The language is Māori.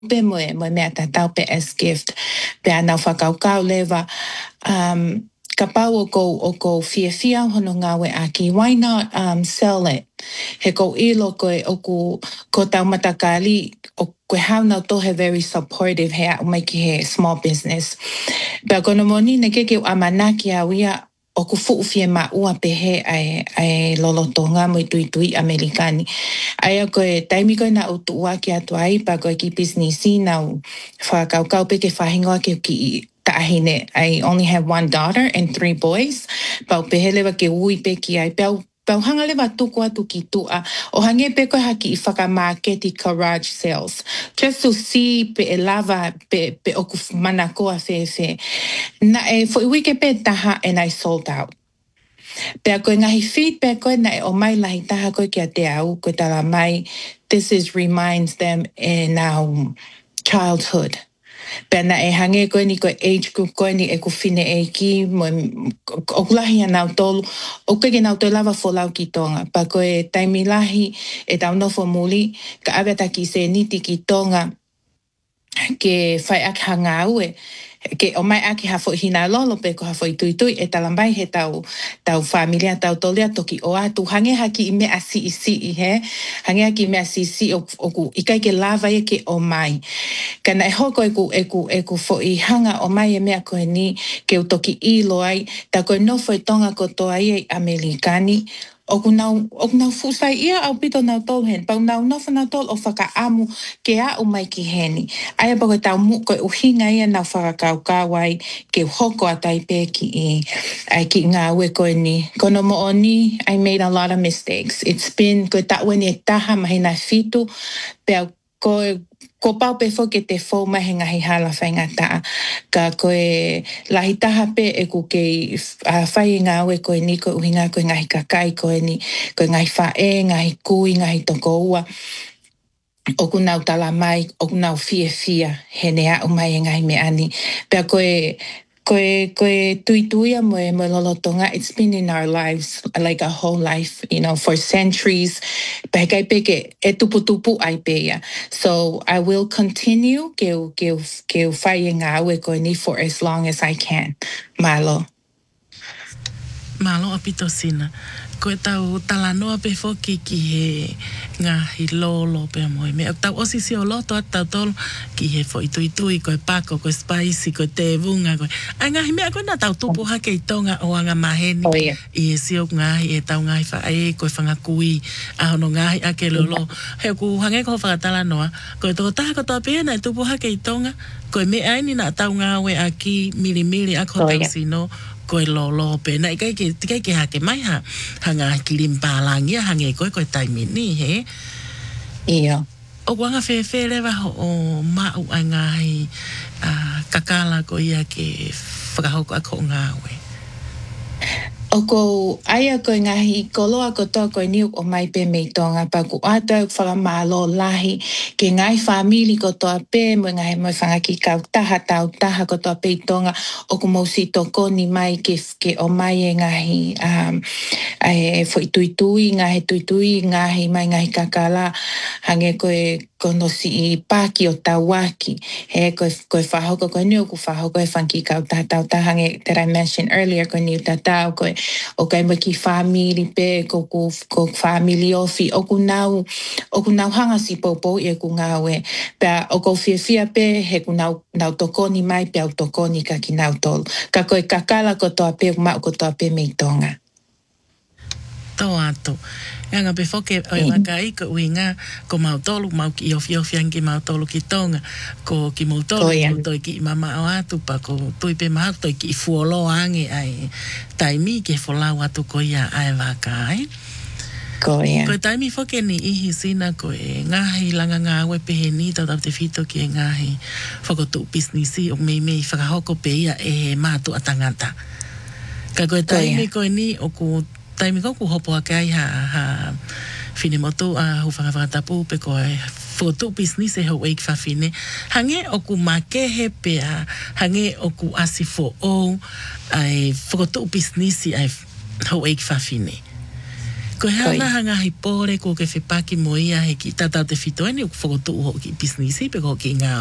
pe mo mea tatau pe as gift pe ana whakaukau lewa ka pau o ko fia hono ngawe aki. Why not sell it? He ko ilo ko tau matakali o koe haunau tohe very supportive he a mai ki he small business. Pea kono moni ne keke o amanaki au ia o ku fuufie ma ua pehe ai lolotonga mo tui Amerikani. Ai koe taimi koe na utu ua ki atu ai pa koe ki businessi na whakaukau pe ke whahingoa ki tahine. I only have one daughter and 3 boys. Pau pehe lewa ke ui pe ki ai pau hanga lewa tuku atu ki tua. O hange pe koe haki I whakamaketi garage sales. Just to see pe e lava pe oku manakoa fe. Na fo wike pe taha and I sold out. Pea koe ngahi feedback koe na o mai lahi taha koe kia te au koe tala mai. This reminds them in our childhood. Pea na hange koe ni koe age group koe ni ku whine ki mo o kulahi anau tolu. O koe nau tolu lava folau ki tonga. Pa koe taimi lahi tau nofo muli ka aweta ki se niti ki tonga ke whai ak hanga ue. Ke o mai aki hafo hina lolo pe ko hafo tui talambai he tau familia tau tolia toki o atu hange haki I me asi he hange haki me asi o ku ikai ke lava ke o mai kana hoko eku fo I hanga o mai mea koe ni ke u toki ilo ai ta koe no foi tonga ko to ai Amerikani oku nau fusai ia au pito nau tol hen pau nau no na tol o whaka amu ke a o mai ki heni ai pa koe tau mu koe uhinga ia nau whaka kawai ke hoko atai pe ki ai ki ngā ue koe ni kono mo o ni I made a lot of mistakes it's been koe ta ue ni taha mahina fitu pe ko pau pe fo ke te fo mahi ngahi hala whaingata ka koe lahi taha pe ku ke whai ngā ue koe ni koe uhinga koe ngahi kakai koe ni koe ngahi whae, ngahi kui, ngahi toko ua oku nau tala mai, oku nau fia he nea umai ngahi me ani pea koe tuituia mo lolotonga it's been in our lives like a whole life for centuries pe kai peke e tupu ai pe so I will continue ke whai ngā ue koe ni for as long as I can malo apito sina koe tau talanoa pe foki ki he ngahi lolo pe moe me tau osisi o loto atau tol ki he fo itui koe pako koe spicy koe te vunga koe ai ngahi mea koe na tau tupu hake I tonga o anga maheni I e sio ngahi tau ngahi whae koe whangakui a hono ngahi ake lolo he ku hange ko whakatalanoa koe toko taha ko toa pia na tupu hake I tonga koe me aini na tau ngawe aki mili ako tau sino koe lolo pe na ikai ke hake mai hanga kilimpalangia hange koe taimi ni he Ia o wanga fe lewa o mau ai ngahi kakala ko ia ke whakahoko ako ngawe Oko aia koe ngahi koloa ko toa koe niu o mai pe mei tonga pa ku ata whakamalo lahi ke ngai famili ko toa pe mo ngai mo whangaki kau taha ko toa pe tonga o ku mausi toko ni mai ke o mai e ngahi ai foi tuitui ngahi mai ngahi kakala hange koe kono si paki o tawaki he koe whahoko koe niu ku whahoko e whanki kau taha hange that I mentioned earlier koe niu tatau koe o kai mo ki family pe ko family ofi o ku nau hanga si popo e ku ngawe pe o ko fia pe he ku nau tokoni mai pe au tokoni ka ki nau tol ka koe kakala ko toa pe ma ko toa pe mei tonga to ato nga pe foke o makai ko winga ko mautolu mau ki ofi anki mautolu ki tonga ko ki mautolu to ki mama o atu pa ko tui pe ma to ki fuolo ange ai taimi ke fola watu ko ia ai vakai ko taimi foke ni ihi sina ko ngahi langa ngawe pe ni ta te fito ki ngahi foko tu businessi o me whakahoko pe ia e matu atangata ka ko taimi ko ni o ku taimi ko ku hopo akai ha fine moto a hu whakawhatapu pe koe foto business e ho wake fine hange o ku make he pe hange o ku asifo o ai foto business ai ho wake fine Ko hana hanga hi pore ko ke whipaki mo ia he ki tata te whitoeni o whakotu ho ki businessi pe ko ki ngā